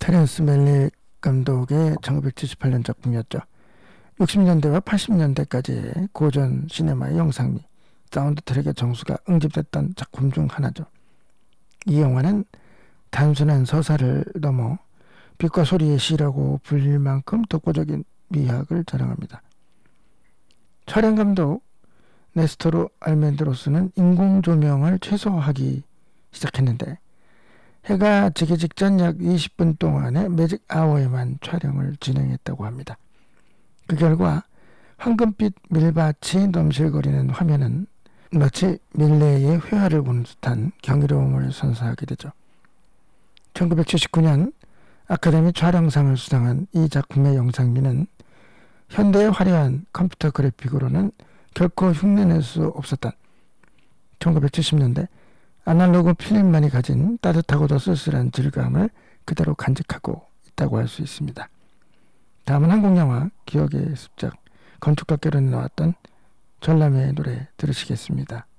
테렌스 멜릭 감독의 1978년 작품이었죠. 60년대와 80년대까지의 고전 시네마의 영상미, 사운드 트랙의 정수가 응집됐던 작품 중 하나죠. 이 영화는 단순한 서사를 넘어 빛과 소리의 시라고 불릴 만큼 독보적인 미학을 자랑합니다. 촬영 감독 네스토로 알멘드로스는 인공 조명을 최소화하기 시작했는데 해가 지기 직전 약 20분 동안의 매직 아워에만 촬영을 진행했다고 합니다. 그 결과 황금빛 밀밭이 넘실거리는 화면은 마치 밀레의 회화를 보는 듯한 경이로움을 선사하게 되죠. 1979년 아카데미 촬영상을 수상한 이 작품의 영상미는 현대의 화려한 컴퓨터 그래픽으로는 결코 흉내낼 수 없었던 1970년대 아날로그 필름만이 가진 따뜻하고도 쓸쓸한 질감을 그대로 간직하고 있다고 할 수 있습니다. 다음은 한국 영화 기억의 습작 건축가 결혼에 나왔던 전람회의 노래 들으시겠습니다.